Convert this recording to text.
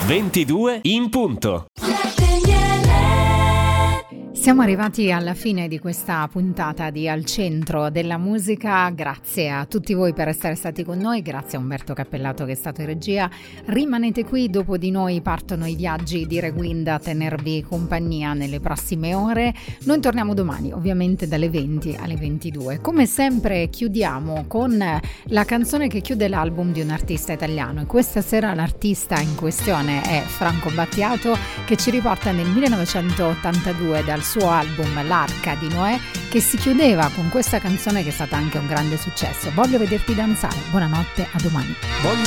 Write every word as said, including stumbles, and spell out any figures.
ventidue in punto. Siamo arrivati alla fine di questa puntata di Al Centro della Musica. Grazie a tutti voi per essere stati con noi, grazie a Umberto Cappellato che è stato in regia. Rimanete qui, dopo di noi partono i viaggi di Rewind a tenervi compagnia nelle prossime ore. Noi torniamo domani, ovviamente dalle venti alle ventidue. Come sempre chiudiamo con la canzone che chiude l'album di un artista italiano, e questa sera l'artista in questione è Franco Battiato, che ci riporta nel millenovecentottantadue dal suo album L'Arca di Noè, che si chiudeva con questa canzone che è stata anche un grande successo. Voglio vederti danzare. Buonanotte, a domani. Voglio